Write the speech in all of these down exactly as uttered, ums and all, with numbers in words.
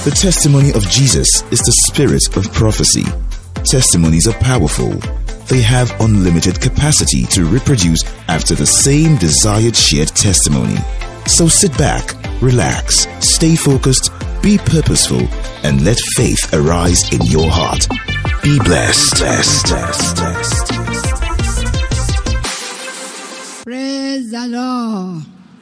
The testimony of Jesus is the spirit of prophecy. Testimonies are powerful. They have unlimited capacity to reproduce after the same desired shared testimony. So sit back, relax, stay focused, be purposeful, and let faith arise in your heart. Be blessed. blessed, blessed, blessed. Praise the Lord.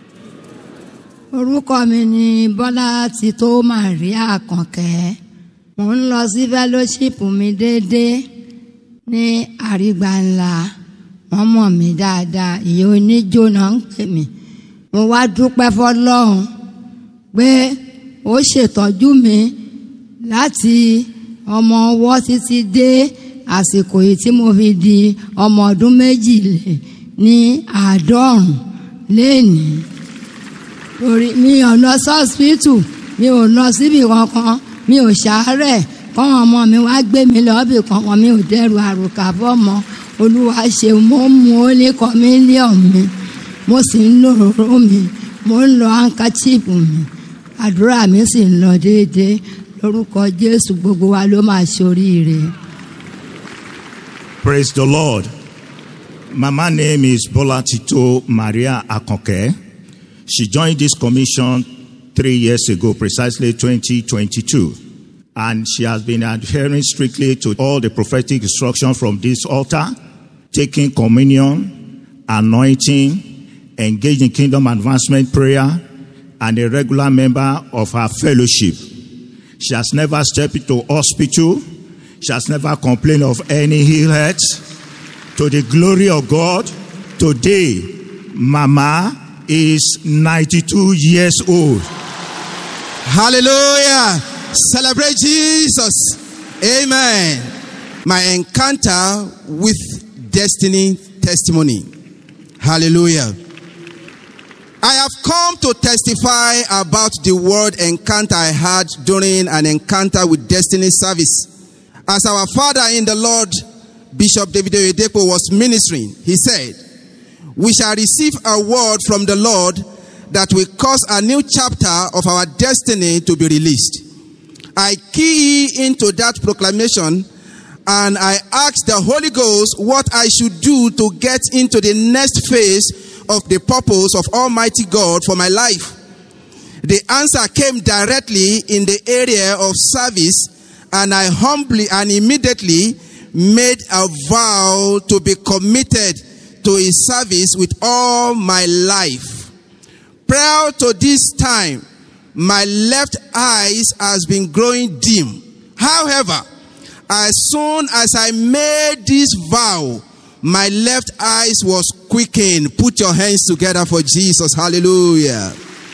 Orúkọ mi ni Bọ́lá Tító Maria Àkànkẹ́. Mo ń lọ sí fellowship mi déédéé ní Àrígbà ńlá. Wọ́n mọ̀ mí dáadáa, ìyá oníjó náà ń pè mí. Mo wá dúpẹ́ f'Ọlọ́run pé ó ṣètọ́jú mi láti ọmọ ọwọ́ títí dé àsìkò yìí tí mo fi di ọmọ ọdún méjìlé ní àádọ́rùn lénìí. Lórí mi ò lọ sí hospital, mi ò lọ síbi kankan, mi ò ṣàárẹ̀, kọ́wọn ọmọ mi wá gbé mi lọ́bì kankan, mi ò dẹ́rù àròkà fọ́mọ. Olúwa ṣe mo mú ó ní kọ́mílíọ̀n mi, mo sì ń lo òróró mi, mo ń lo handkerchief mi, àdúrà mi sì ń lọ déédéé. Lórúkọ Jésù gbogbo wa ló máa ṣoríire. Praise the Lord. Mama name is Bola Tito Maria Àkànkẹ́. She joined this commission three years ago, precisely twenty twenty-two. And she has been adhering strictly to all the prophetic instructions from this altar, taking communion, anointing, engaged in kingdom advancement prayer, and a regular member of her fellowship. She has never stepped into hospital. She has never complained of any ill health. To the glory of God, today, Mama is ninety-two years old. Hallelujah. Celebrate Jesus. Amen. My encounter with destiny testimony. Hallelujah. I have come to testify about the word encounter I had during an encounter with destiny service. As our father in the Lord, Bishop David Oyedepo, was ministering, he said, "We shall receive a word from the Lord that will cause a new chapter of our destiny to be released." I key into that proclamation and I asked the Holy Ghost what I should do to get into the next phase of the purpose of Almighty God for my life. The answer came directly in the area of service, and I humbly and immediately made a vow to be committed to his service with all my life. Prior to this time, my left eyes has been growing dim. However, as soon as I made this vow, my left eyes was quickened. Put your hands together for Jesus. Hallelujah.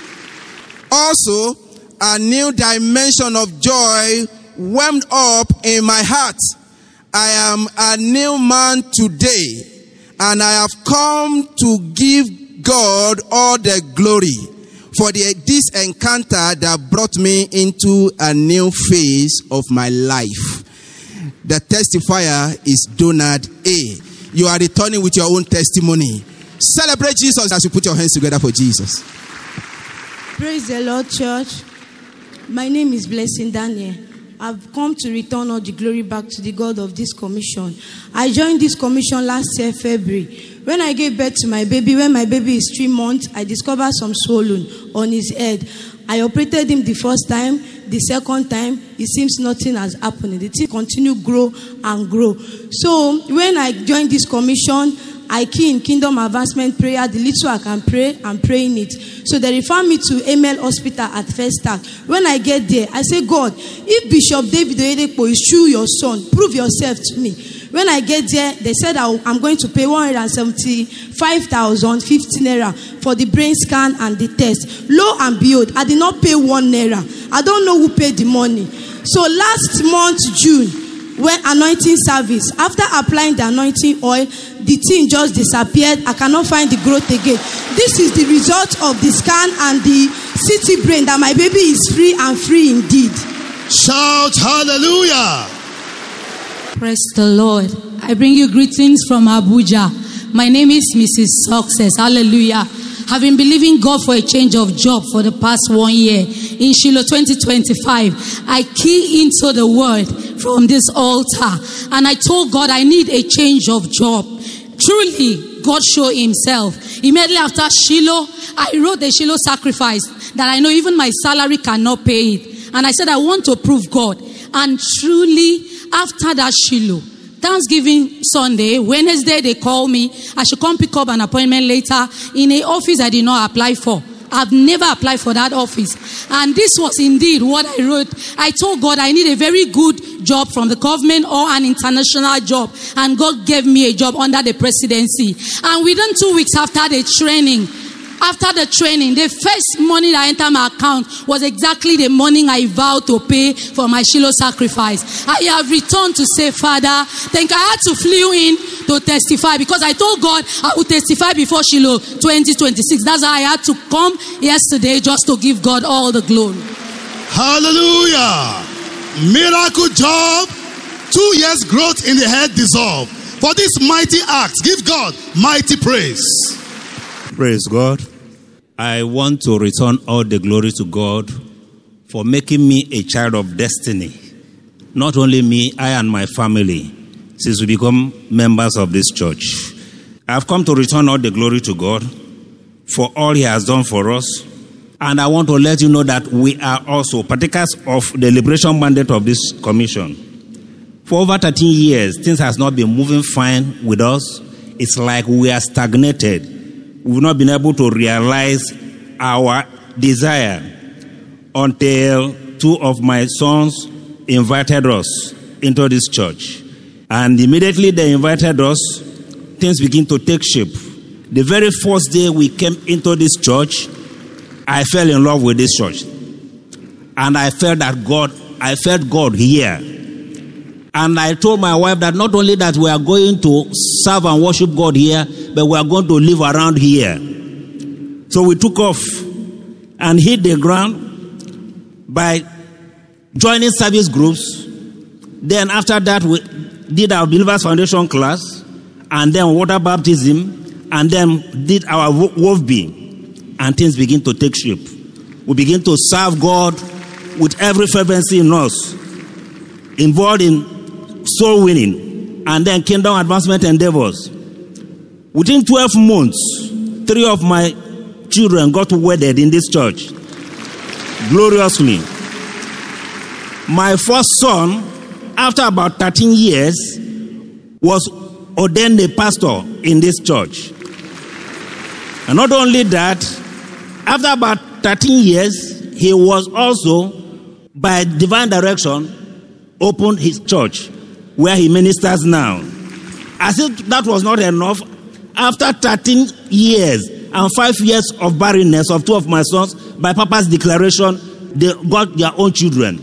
Also, a new dimension of joy welled up in my heart. I am a new man today, and I have come to give God all the glory for the, this encounter that brought me into a new phase of my life. The testifier is Donald A. You are returning with your own testimony. Celebrate Jesus as you put your hands together for Jesus. Praise the Lord, church. My name is Blessing Daniel. I've come to return all the glory back to the God of this commission. I joined this commission last year, February. When I gave birth to my baby, when my baby is three months, I discovered some swollen on his head. I operated him the first time. The second time, it seems nothing has happened. The thing continue grow and grow. So when I joined this commission, I key in kingdom advancement prayer. The little I can pray, I'm praying it. So they refer me to M L Hospital at First Start. When I get there, I say, God, if Bishop David Oyedepo is true your son, prove yourself to me. When I get there, they said I'm going to pay one hundred seventy-five thousand fifty naira for the brain scan and the test. Lo and behold, I did not pay one naira. I don't know who paid the money. So last month, June, when anointing service, after applying the anointing oil, the thing just disappeared. I cannot find the growth again. This is the result of the scan and the C T brain that my baby is free and free indeed. Shout hallelujah. Praise the Lord. I bring you greetings from Abuja. My name is Missus Success. Hallelujah. I've been believing God for a change of job for the past one year. In Shiloh twenty twenty-five, I key into the word from this altar. And I told God I need a change of job. Truly, God showed himself. Immediately after Shiloh, I wrote the Shiloh sacrifice that I know even my salary cannot pay it. And I said, I want to prove God. And truly, after that Shiloh, Thanksgiving Sunday, Wednesday, they called me. I should come pick up an appointment later in an office I did not apply for. I've never applied for that office. And this was indeed what I wrote. I told God I need a very good job from the government or an international job. And God gave me a job under the presidency. And within two weeks after the training, After the training, the first money that entered my account was exactly the money I vowed to pay for my Shiloh sacrifice. I have returned to say, Father, thank you. I had to flew in to testify because I told God I would testify before Shiloh twenty twenty-six. That's why I had to come yesterday just to give God all the glory. Hallelujah. Miracle job. Two years growth in the head dissolved. For this mighty act, give God mighty praise. Praise God. I want to return all the glory to God for making me a child of destiny. Not only me, I and my family, since we become members of this church. I've come to return all the glory to God for all He has done for us. And I want to let you know that we are also partakers of the liberation mandate of this commission. For over thirteen years, things has not been moving fine with us. It's like we are stagnated. We've not been able to realize our desire until two of my sons invited us into this church. And immediately they invited us, things begin to take shape. The very first day we came into this church, I fell in love with this church. And I felt that God, I felt God here. And I told my wife that not only that we are going to serve and worship God here, but we are going to live around here. So we took off and hit the ground by joining service groups. Then after that, we did our Believers Foundation class, and then water baptism, and then did our W O F B. And things begin to take shape. We begin to serve God with every fervency in us, involved in soul winning, and then kingdom advancement endeavors. Within twelve months, three of my children got wedded in this church. Gloriously. My first son, after about thirteen years, was ordained a pastor in this church. And not only that, after about thirteen years, he was also, by divine direction, opened his church, where he ministers now. As if that was not enough, after thirteen years and five years of barrenness of two of my sons, by Papa's declaration, they got their own children.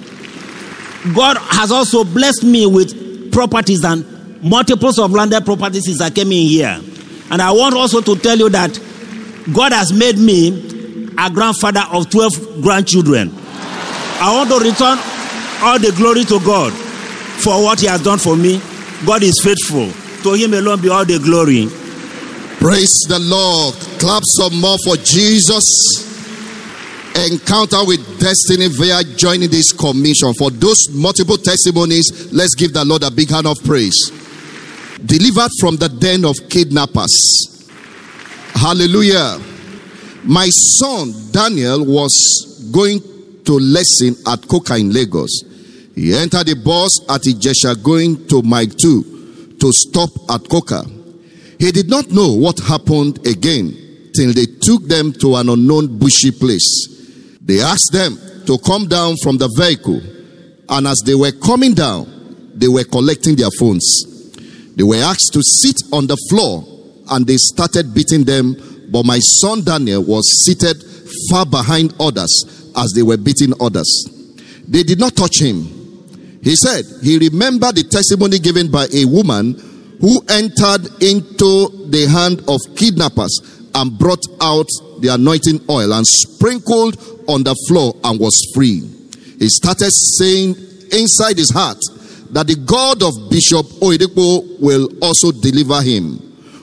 God has also blessed me with properties and multiples of landed properties since I came in here. And I want also to tell you that God has made me a grandfather of twelve grandchildren. I want to return all the glory to God for what He has done for me. God is faithful. To Him alone be all the glory. Praise the Lord. Clap some more for Jesus. Encounter with Destiny via joining this commission. For those multiple testimonies, let's give the Lord a big hand of praise. Delivered from the den of kidnappers. Hallelujah. My son Daniel was going to lesson at Coca in Lagos. He entered the bus at Ijesha going to Mike two to stop at Coca. He did not know what happened again till they took them to an unknown bushy place. They asked them to come down from the vehicle, and as they were coming down, they were collecting their phones. They were asked to sit on the floor, and they started beating them, but my son Daniel was seated far behind others as they were beating others. They did not touch him. He said he remembered the testimony given by a woman who entered into the hand of kidnappers and brought out the anointing oil and sprinkled on the floor and was free. He started saying inside his heart that the God of Bishop Oyedepo will also deliver him.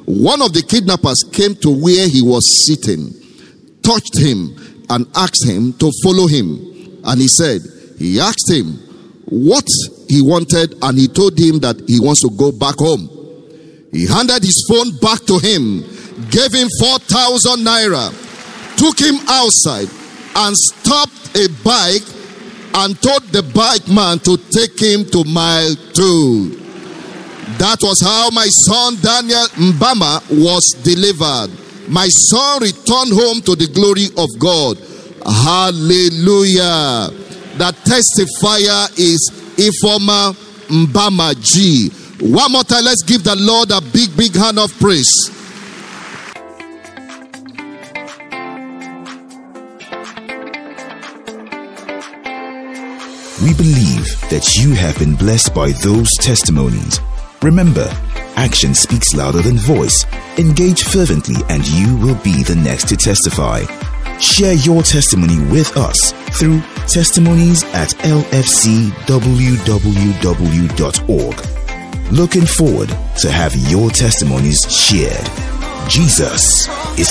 One of the kidnappers came to where he was sitting, touched him, and asked him to follow him. And he said, he asked him what he wanted, and he told him that he wants to go back home. He handed his phone back to him, gave him four thousand naira, took him outside, and stopped a bike and told the bike man to take him to mile two. That was how my son Daniel Mbama was delivered. My son returned home to the glory of God. Hallelujah. The testifier is Ifoma Mbama G. One more time, let's give the Lord a big, big hand of praise. We believe that you have been blessed by those testimonies. Remember, action speaks louder than voice. Engage fervently and you will be the next to testify. Share your testimony with us through testimonies at l f c w w w dot org. Looking forward to have your testimonies shared. Jesus is